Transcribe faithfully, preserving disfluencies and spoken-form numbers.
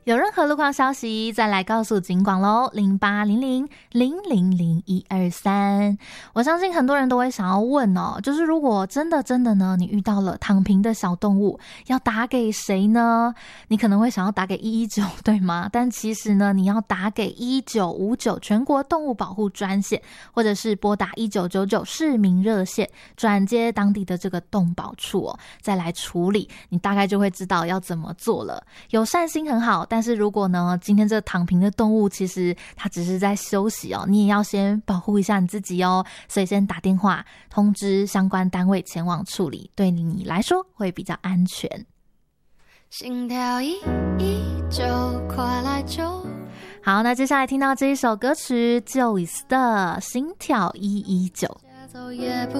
有任何路况消息再来告诉警广咯，零八零零零零零一二三。我相信很多人都会想要问哦，就是如果真的真的呢，你遇到了躺平的小动物，要打给谁呢？你可能会想要打给一一九，对吗？但其实呢，你要打给一九五九全国动物保护专线，或者是拨打一九九九市民热线，转接当地的这个动保处哦，再来处理，你大概就会知道要怎么做了。有善心很好，但是如果呢，今天这个躺平的动物其实它只是在休息哦，你也要先保护一下你自己哦，所以先打电话通知相关单位前往处理，对你来说会比较安全。 心跳一一九，快来救。 好，那接下来听到这一首歌曲 Joyce 的心跳一一九。 节奏也不